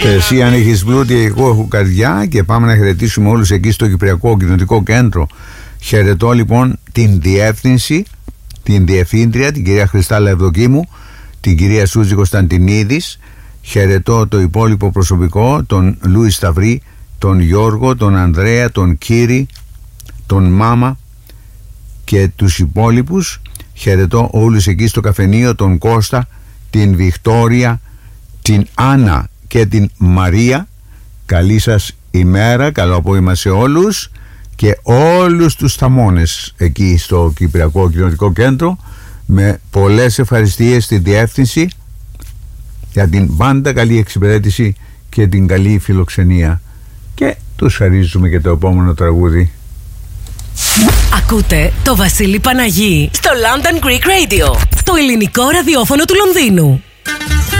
Εσύ αν έχεις πλούτη, εγώ έχω καρδιά. Και πάμε να χαιρετήσουμε όλους εκεί στο Κυπριακό Κοινοτικό Κέντρο. Χαιρετώ λοιπόν την διεύθυνση, την διευθύντρια, την κυρία Χριστάλα Ευδοκίμου, την κυρία Σούζη Κωνσταντινίδης. Χαιρετώ το υπόλοιπο προσωπικό, τον Λούι Σταυρή, τον Γιώργο, τον Ανδρέα, τον Κύρι, τον Μάμα και τους υπόλοιπους. Χαιρετώ όλους εκεί στο καφενείο, τον Κώστα, την Βικτόρια, την Άννα και την Μαρία. Καλή σας ημέρα, καλό απόγευμα σε όλους και όλους τους θαμώνες εκεί στο Κυπριακό Κοινοτικό Κέντρο, με πολλές ευχαριστίες στη διεύθυνση για την πάντα καλή εξυπηρέτηση και την καλή φιλοξενία. Και τους χαρίζουμε και το επόμενο τραγούδι. Ακούτε το Βασίλη Παναγί στο London Greek Radio, το ελληνικό ραδιόφωνο του Λονδίνου.